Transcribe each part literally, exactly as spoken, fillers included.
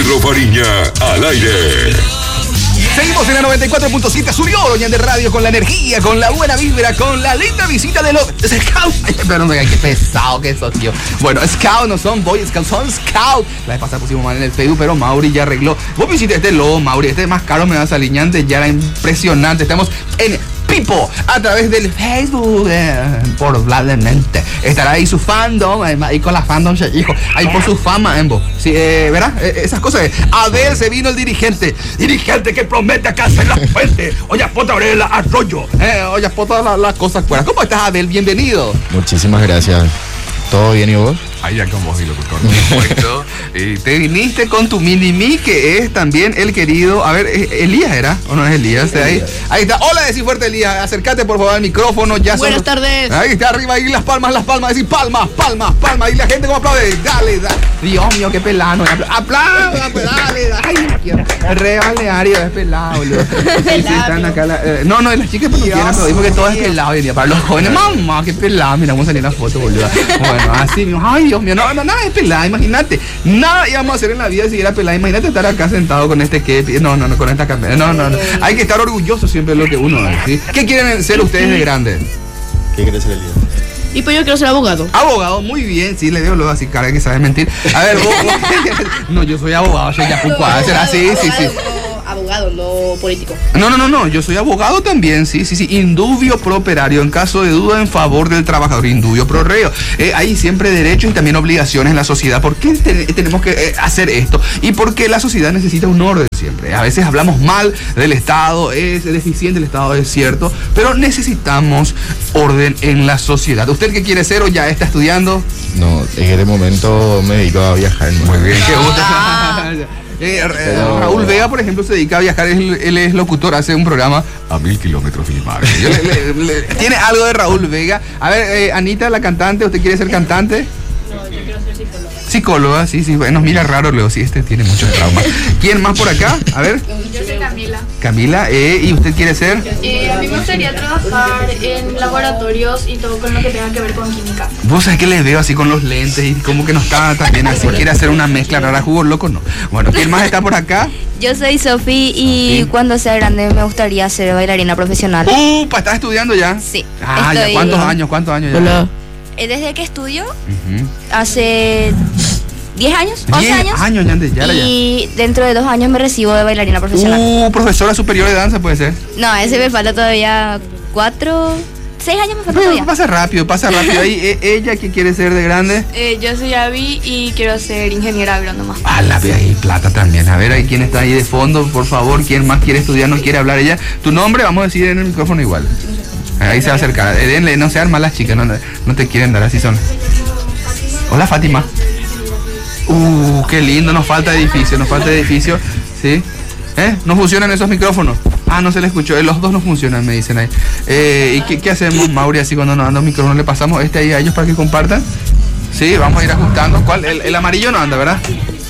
Pedro Fariña al aire. Seguimos en la noventa y cuatro punto siete, subió Doña de Radio con la energía, con la buena vibra, con la linda visita de los Scouts. Ay, perdón, qué pesado que eso, tío. Bueno, Scouts no son Boy Scouts, son Scouts. La vez pasada pusimos mal en el Facebook, pero Mauri ya arregló. Vos me hiciste este logo, Mauri, este más caro me da saliñante, ya era impresionante. Estamos en Pipo, a través del Facebook, eh, probablemente. Estará ahí su fandom, eh, ahí con la fandom, hijo, ahí por su fama, Embo. Sí, eh, ¿verdad? Eh, esas cosas. A ver, se vino el dirigente. Dirigente que promete acá hacer la fuente. Oye, Pota Aurela Arroyo. Eh, oye, Pota las la cosas fuera. ¿Cómo estás, Abel? Bienvenido. Muchísimas gracias. ¿Todo bien y vos? Ahí ya con vos y locutor. Perfecto. Y te viniste con tu mini-mi, que es también el querido. A ver, ¿Elías era? ¿O no es Elías? Ahí, ahí está. Hola, decí fuerte, Elías. Acércate, por favor, al micrófono. Ya Buenas son... tardes. Ahí está arriba, ahí las palmas, las palmas. Decir palmas, palmas, palmas. Y la gente como aplaude. Dale, dale. Dios mío, qué pelado. Aplauda, pues, dale, dale. Ay, no quiero. El re balneario es pelado, boludo. Sí, sí, están acá la, eh, no, no, las chicas no quieren aplaudir porque todo es pelado hoy día. Para los jóvenes, mamá, qué pelado. Mira, vamos a salir la foto, boludo. Bueno, así mismo. Ay, Dios mío, no, no, nada es pelada, imagínate. Nada íbamos a hacer en la vida si era pelada. Imagínate estar acá sentado con este que. No, no, no, con esta cámara. No, no, no. Hay que estar orgulloso siempre de lo que uno es, ¿sí? ¿Qué quieren ser ustedes de grandes? ¿Qué quiere ser el día? Y pues yo quiero ser abogado. Abogado, muy bien, sí, le veo luego así, cara que sabes mentir. A ver, vos, vos no, yo soy abogado, soy yapucuá, será así, sí, sí. Abogado, no político. No, no, no, no, yo soy abogado también, sí, sí, sí. Indubio pro operario, en caso de duda, en favor del trabajador. Indubio pro reo. Eh, hay siempre derechos y también obligaciones en la sociedad. ¿Por qué te, tenemos que eh, hacer esto? Y porque la sociedad necesita un orden siempre. A veces hablamos mal del Estado, es deficiente el Estado, es cierto, pero necesitamos orden en la sociedad. ¿Usted qué quiere ser o ya está estudiando? No, en este momento me dedico a viajar. ¿No? Muy bien, qué gusto. Eh, Pero... Raúl Vega, por ejemplo, se dedica a viajar, él, él es locutor, hace un programa a mil kilómetros filmados. Tiene algo de Raúl Vega. A ver, eh, Anita, la cantante, ¿usted quiere ser cantante? No, yo quiero ser psicóloga. Psicóloga, sí, sí, bueno, mira raro, Leo, sí, este tiene muchos traumas. ¿Quién más por acá? A ver. Yo soy Camila. Camila, eh, ¿y usted quiere ser? Eh, a mí me gustaría trabajar en laboratorios y todo con lo que tenga que ver con química. Vos sabés que les veo así con los lentes y como que no está también así, quiere hacer una mezcla rara, jugos locos, no. Bueno, ¿quién más está por acá? Yo soy Sofi y Sophie. Cuando sea grande me gustaría ser bailarina profesional. Upa, ¿estás estudiando ya? Sí. Ah, estoy... ya, ¿cuántos años? ¿Cuántos años ya? Hola. Desde que estudio, Uh-huh. hace diez años, once diez años. años ya, ya, ya. Y dentro de dos años me recibo de bailarina profesional. Uh, profesora superior de danza puede ser. No, ese me falta todavía cuatro, seis años me falta Pero todavía. pasa rápido, pasa rápido. Ahí, eh, ¿ella qué quiere ser de grande? Eh, yo soy Abby y quiero ser ingeniera agrónoma. Ah, la ve ahí, plata también. A ver, ahí quién está ahí de fondo, por favor. ¿Quién más quiere estudiar, no quiere hablar ella? Tu nombre, vamos a decir en el micrófono igual. Ahí se va a acercar. Eh, denle, no sean malas chicas, no, no te quieren dar, así son. Hola, Fátima. Uh, qué lindo, nos falta edificio, nos falta edificio. ¿Sí? ¿Eh? ¿No funcionan esos micrófonos? Ah, no se le escuchó. Eh, los dos no funcionan, me dicen ahí. Eh, ¿Y qué, qué hacemos, Mauri, así cuando nos dan los micrófonos? ¿Le pasamos este ahí a ellos para que compartan? Sí, vamos a ir ajustando. ¿Cuál? El, el amarillo no anda, ¿verdad?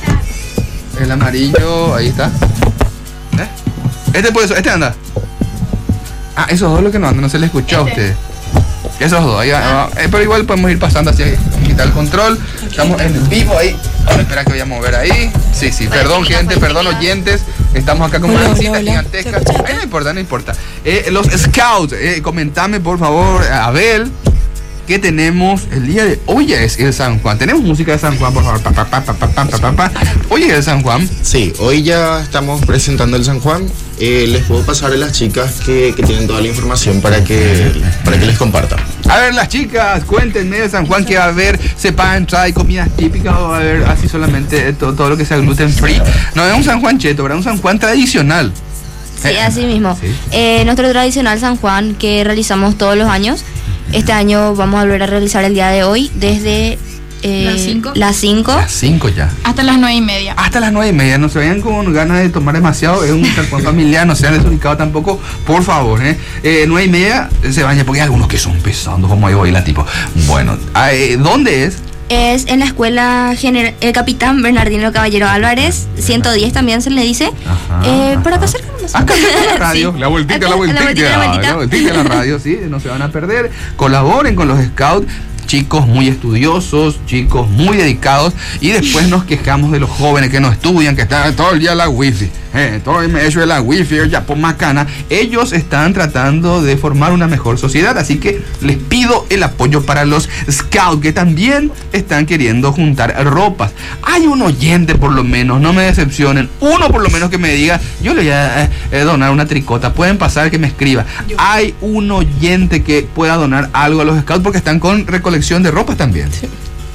El amarillo, ahí está. ¿Eh? Este puede, este anda. Ah, esos dos lo que no andan, no se le escuchó a usted. Esos dos, ahí va, eh, pero igual podemos ir pasando así, quitar el control. Estamos en vivo ahí. Ahora espera que voy a mover ahí. Sí, sí, perdón gente, perdón oyentes. Estamos acá con una visita gigantesca. Ay, no importa, no importa. Eh, los Scouts, eh, comentame por favor, Abel, ¿qué tenemos el día de hoy? Es el San Juan. Tenemos música de San Juan, por favor. Pa, pa, pa, pa, pa, pa, pa, pa. Hoy es el San Juan. Sí, hoy ya estamos presentando el San Juan. Eh, les puedo pasar a las chicas que, que tienen toda la información para que, para que les compartan. A ver, las chicas, cuéntenme de San Juan, que va a haber, se paga entrada y comidas típicas, o va a haber así solamente todo, todo lo que sea gluten free. No es un San Juan cheto, ¿verdad? Un San Juan tradicional. Sí, así mismo. Sí. Eh, nuestro tradicional San Juan que realizamos todos los años. Este año vamos a volver a realizar el día de hoy desde eh, ¿Las cinco? las cinco. Las cinco ya. Hasta las nueve y media. Hasta las nueve y media, no se vayan con ganas de tomar demasiado, es un San Juan familiar, no sean desubicados tampoco, por favor, ¿eh? eh nueve y media se baña, porque hay algunos que son pesados, como ahí voy la tipo. Bueno, eh, ¿dónde es? Es en la escuela General, el Capitán Bernardino Caballero Álvarez, ciento diez también se le dice. Ajá, eh, ajá. Por acá cerca nomás. Acá cerca de la radio, Sí. la vueltita, Acá, la vueltita, la vueltita, la vueltita. la vueltita de la radio, sí, no se van a perder. Colaboren con los Scouts. chicos muy estudiosos, chicos muy dedicados, y después nos quejamos de los jóvenes que no estudian, que están todo el día en la wifi, eh, todo el hecho de la wifi, ya por macana. Ellos están tratando de formar una mejor sociedad, así que les pido el apoyo para los scouts, que también están queriendo juntar ropas. Hay un oyente, por lo menos, no me decepcionen, uno por lo menos que me diga, yo le voy a eh, eh, donar una tricota. Pueden pasar que me escriba. Hay un oyente que pueda donar algo a los scouts, porque están con recolección de ropas también. Sí.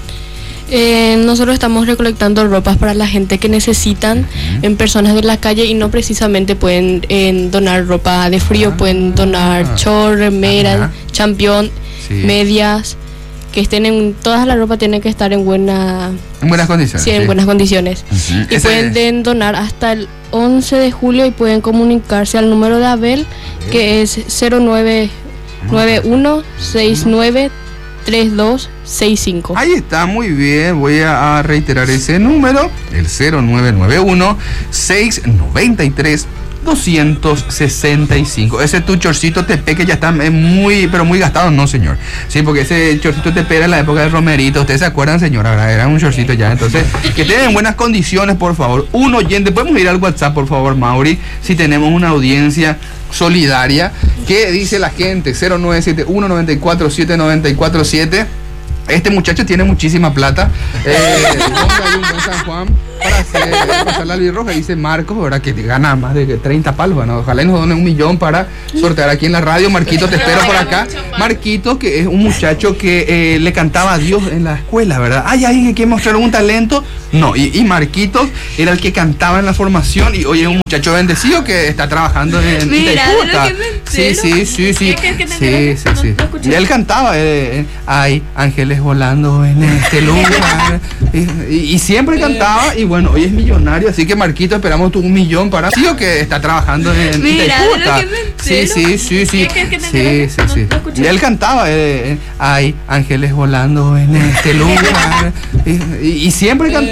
Eh, nosotros estamos recolectando ropas para la gente que necesitan, uh-huh. en personas de la calle, y no precisamente pueden eh, donar ropa de frío, ah, pueden donar ah, short, remera, uh-huh. champión, sí. medias, que estén en, todas las ropas tienen que estar en buena en buenas condiciones. Sí, en sí. buenas condiciones. Uh-huh. Y Ese pueden es... donar hasta el once de julio, y pueden comunicarse al número de Abel, que es cero nueve nueve uno seis nueve tres dos seis cinco. Ahí está, muy bien. Voy a, a reiterar ese número, el cero nueve nueve uno seis nueve tres doscientos sesenta y cinco. Ese tu chorcito T P que ya está muy, pero muy gastado, no señor. Sí, porque ese chorcito T P era en la época del Romerito. ¿Ustedes se acuerdan, señora? ¿Verdad? Era un chorcito ya. Entonces, que estén en buenas condiciones, por favor. Un oyente, podemos ir al WhatsApp, por favor, Mauri, si tenemos una audiencia solidaria. ¿Qué dice la gente? cero nueve siete uno nueve cuatro siete nueve cuatro siete. Este muchacho tiene muchísima plata. Eh, ponga ahí un buen San Juan para hacer, pasar la luz roja. Dice Marcos, ¿verdad? Que gana más de treinta palos. Bueno, ojalá nos donen un millón para sortear aquí en la radio. Marquito, te espero por acá. Marquito, que es un muchacho que eh, le cantaba a Dios en la escuela, ¿verdad? Ay, ay, que quiere mostrar un talento. No, y, y Marquitos era el que cantaba en la formación, y hoy es un muchacho bendecido que está trabajando en Mira, Itaipú. Sí, sí, sí, sí. ¿Qué, qué, qué Sí, sí, sí. Y él cantaba, eh, eh, ay, ángeles volando en este lugar. y, y, y siempre cantaba, y bueno, hoy es millonario, así que Marquito, esperamos tu un millón para sí, o que está trabajando en Mira, Itaipú. Sí, sí, sí, sí. ¿Qué, qué, qué, Sí, sí, sí. Y él cantaba, eh, eh, ay, ángeles volando en este lugar. y, y, y siempre cantaba.